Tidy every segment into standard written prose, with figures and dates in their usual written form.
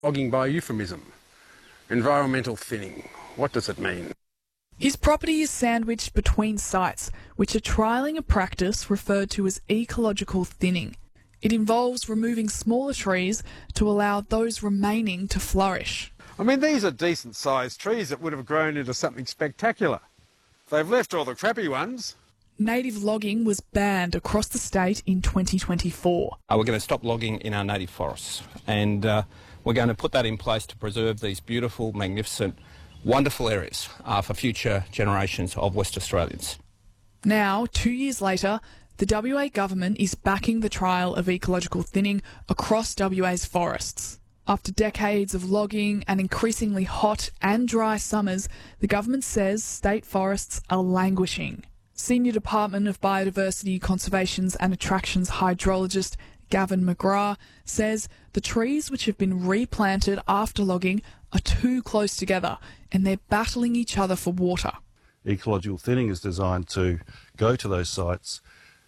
Logging by euphemism. Environmental thinning. What does it mean? His property is sandwiched between sites, which are trialling a practice referred to as ecological thinning. It involves removing smaller trees to allow those remaining to flourish. I mean, these are decent-sized trees that would have grown into something spectacular. They've left all the crappy ones. Native logging was banned across the state in 2024. We're going to stop logging in our native forests, and we're going to put that in place to preserve these beautiful, magnificent, wonderful areas for future generations of West Australians. Now, 2 years later, the WA government is backing the trial of ecological thinning across WA's forests. After decades of logging and increasingly hot and dry summers, the government says state forests are languishing. Senior Department of Biodiversity, Conservations and Attractions hydrologist Gavin McGrath says the trees which have been replanted after logging are too close together and they're battling each other for water. Ecological thinning is designed to go to those sites,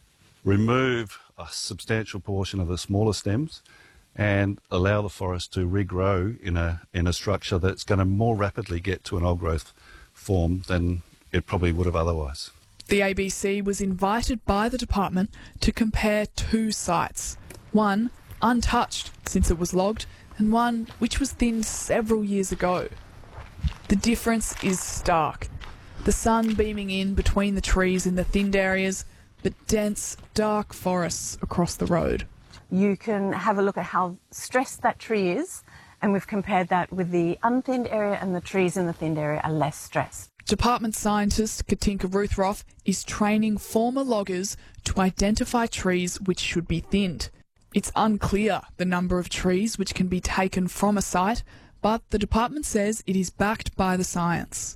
remove a substantial portion of the smaller stems and allow the forest to regrow in a structure that's going to more rapidly get to an old growth form than it probably would have otherwise. The ABC was invited by the department to compare two sites, one untouched since it was logged and one which was thinned several years ago. The difference is stark. The sun beaming in between the trees in the thinned areas, but dense, dark forests across the road. You can have a look at how stressed that tree is, and we've compared that with the unthinned area, and the trees in the thinned area are less stressed. Department scientist Katinka Ruthroff is training former loggers to identify trees which should be thinned. It's unclear the number of trees which can be taken from a site, but the department says it is backed by the science.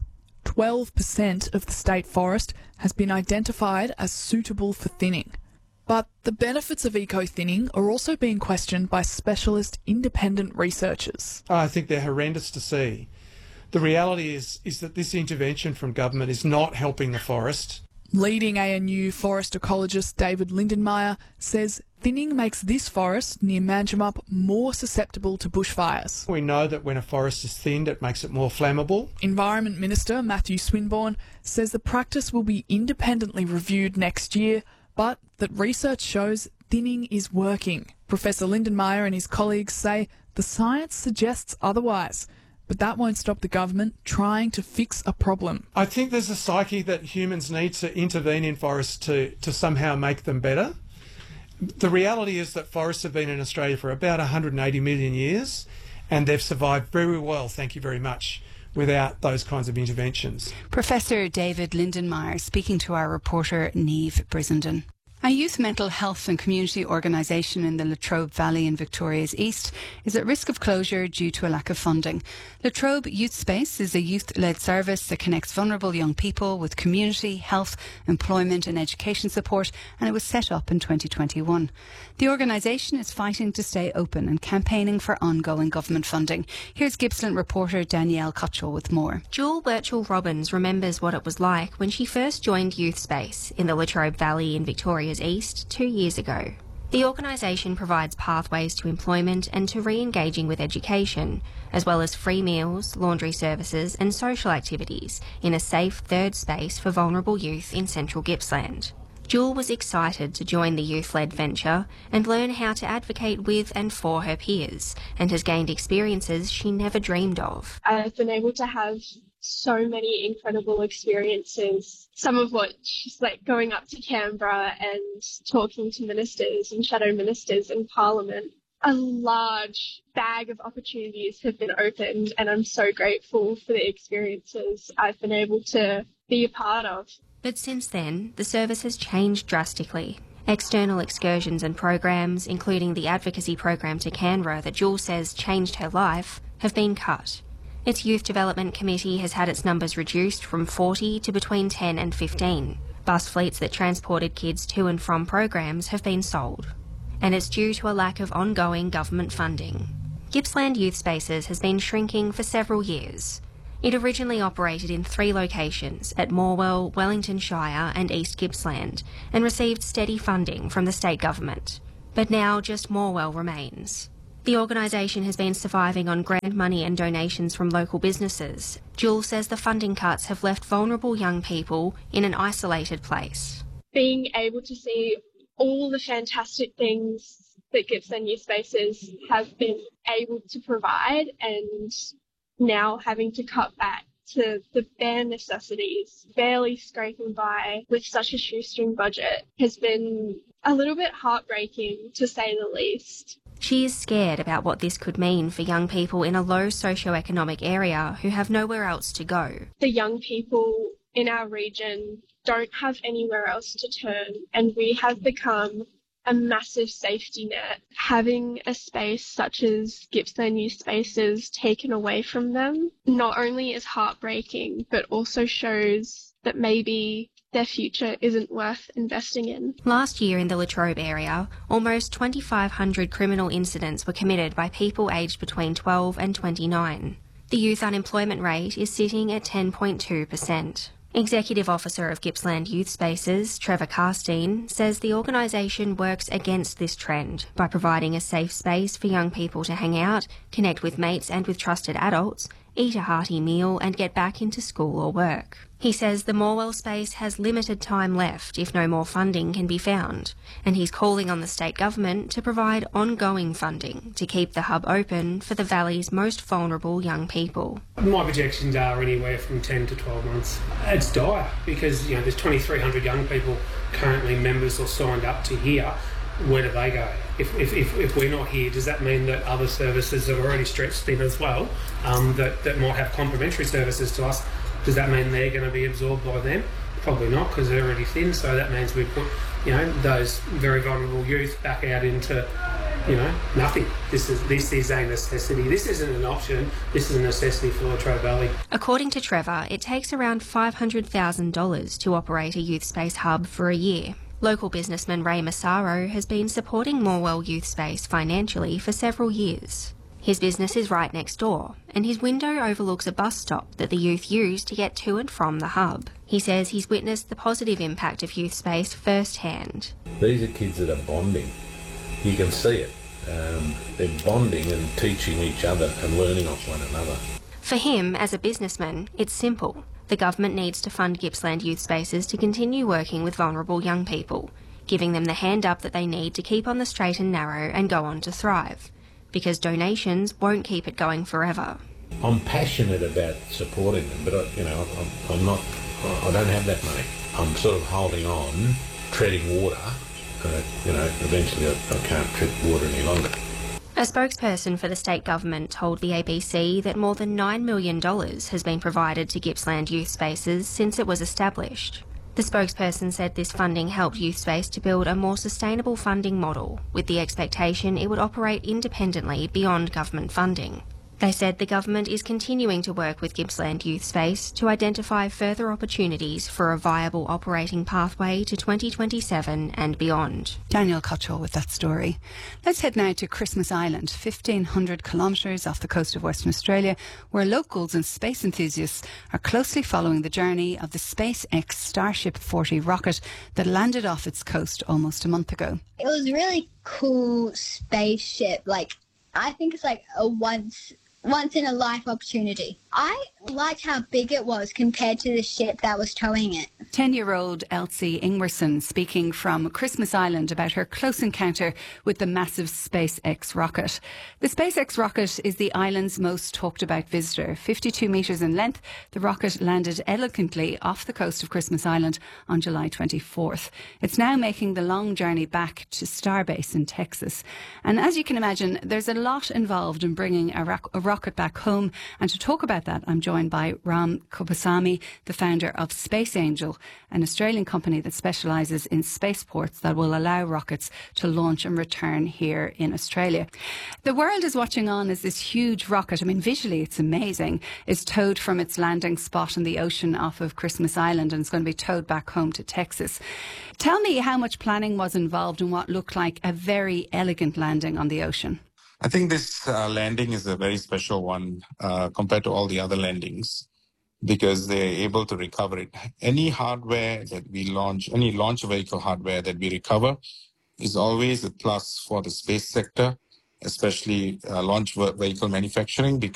12% of the state forest has been identified as suitable for thinning. But the benefits of eco-thinning are also being questioned by specialist independent researchers. I think they're horrendous to see. The reality is that this intervention from government is not helping the forest. Leading ANU forest ecologist David Lindenmayer says thinning makes this forest near Manjimup more susceptible to bushfires. We know that when a forest is thinned, it makes it more flammable. Environment Minister Matthew Swinburne says the practice will be independently reviewed next year, but that research shows thinning is working. Professor Lindenmayer and his colleagues say the science suggests otherwise, but that won't stop the government trying to fix a problem. I think there's a psyche that humans need to intervene in forests to somehow make them better. The reality is that forests have been in Australia for about 180 million years, and they've survived very well, thank you very much, without those kinds of interventions. Professor David Lindenmayer speaking to our reporter Niamh Brissenden. A youth mental health and community organisation in the Latrobe Valley in Victoria's East is at risk of closure due to a lack of funding. Latrobe Youth Space is a youth-led service that connects vulnerable young people with community, health, employment and education support, and it was set up in 2021. The organisation is fighting to stay open and campaigning for ongoing government funding. Here's Gippsland reporter Danielle Cutchell with more. Jewel Birchall-Robbins remembers what it was like when she first joined Youth Space in the Latrobe Valley in Victoria's East 2 years ago. The organisation provides pathways to employment and to re-engaging with education, as well as free meals, laundry services and social activities in a safe third space for vulnerable youth in central Gippsland. Jewel was excited to join the youth-led venture and learn how to advocate with and for her peers, and has gained experiences she never dreamed of. I've been able to have so many incredible experiences, some of which, like going up to Canberra and talking to ministers and shadow ministers in Parliament. A large bag of opportunities have been opened, and I'm so grateful for the experiences I've been able to be a part of. But since then, the service has changed drastically. External excursions and programs, including the advocacy program to Canberra that Jewel says changed her life, have been cut. Its Youth Development Committee has had its numbers reduced from 40 to between 10 and 15. Bus fleets that transported kids to and from programs have been sold. And it's due to a lack of ongoing government funding. Gippsland Youth Spaces has been shrinking for several years. It originally operated in 3 locations at Morwell, Wellington Shire and East Gippsland, and received steady funding from the state government. But now just Morwell remains. The organisation has been surviving on grant money and donations from local businesses. Jules says the funding cuts have left vulnerable young people in an isolated place. Being able to see all the fantastic things that Gippsland Youth Spaces have been able to provide, and now having to cut back to the bare necessities, barely scraping by with such a shoestring budget, has been a little bit heartbreaking, to say the least. She is scared about what this could mean for young people in a low socioeconomic area who have nowhere else to go. The young people in our region don't have anywhere else to turn, and we have become a massive safety net. Having a space such as Gippsland Youth Spaces taken away from them not only is heartbreaking, but also shows that maybe their future isn't worth investing in. Last year in the Latrobe area, almost 2,500 criminal incidents were committed by people aged between 12 and 29. The youth unemployment rate is sitting at 10.2%. Executive Officer of Gippsland Youth Spaces, Trevor Carstein, says the organisation works against this trend by providing a safe space for young people to hang out, connect with mates and with trusted adults, eat a hearty meal and get back into school or work. He says the Morwell space has limited time left if no more funding can be found, and he's calling on the state government to provide ongoing funding to keep the hub open for the Valley's most vulnerable young people. My projections are anywhere from 10 to 12 months. It's dire because there's 2,300 young people currently members or signed up to here. Where do they go? If we're not here, does that mean that other services are already stretched thin as well, that might have complementary services to us, does that mean they're going to be absorbed by them? Probably not, because they're already thin, so that means we put those very vulnerable youth back out into nothing. This is a necessity. This isn't an option, this is a necessity for Latrobe Valley. According to Trevor, it takes around $500,000 to operate a youth space hub for a year. Local businessman Ray Massaro has been supporting Morwell Youth Space financially for several years. His business is right next door, and his window overlooks a bus stop that the youth use to get to and from the hub. He says he's witnessed the positive impact of youth space firsthand. These are kids that are bonding. You can see it. They're bonding and teaching each other and learning off one another. For him, as a businessman, it's simple. The government needs to fund Gippsland Youth Spaces to continue working with vulnerable young people, giving them the hand up that they need to keep on the straight and narrow and go on to thrive. Because donations won't keep it going forever. I'm passionate about supporting them, but I'm not. I don't have that money. I'm sort of holding on, treading water. Eventually I can't tread water any longer. A spokesperson for the state government told the ABC that more than $9 million has been provided to Gippsland Youth Spaces since it was established. The spokesperson said this funding helped Youth Space to build a more sustainable funding model, with the expectation it would operate independently beyond government funding. They said the government is continuing to work with Gippsland Youth Space to identify further opportunities for a viable operating pathway to 2027 and beyond. Daniel Cottrell with that story. Let's head now to Christmas Island, 1,500 kilometres off the coast of Western Australia, where locals and space enthusiasts are closely following the journey of the SpaceX Starship 40 rocket that landed off its coast almost a month ago. It was a really cool spaceship. I think it's like a once in a life opportunity. I liked how big it was compared to the ship that was towing it. 10-year-old Elsie Ingwerson speaking from Christmas Island about her close encounter with the massive SpaceX rocket. The SpaceX rocket is the island's most talked about visitor. 52 metres in length, the rocket landed elegantly off the coast of Christmas Island on July 24th. It's now making the long journey back to Starbase in Texas. And as you can imagine, there's a lot involved in bringing a rocket back home. And to talk about that, I'm joined by Ram Kubasamy, the founder of Space Angel, an Australian company that specialises in spaceports that will allow rockets to launch and return here in Australia. The world is watching on as this huge rocket, visually it's amazing, is towed from its landing spot in the ocean off of Christmas Island and it's going to be towed back home to Texas. Tell me how much planning was involved in what looked like a very elegant landing on the ocean. I think this landing is a very special one compared to all the other landings because they're able to recover it. Any hardware that we launch, any launch vehicle hardware that we recover is always a plus for the space sector especially launch vehicle manufacturing, because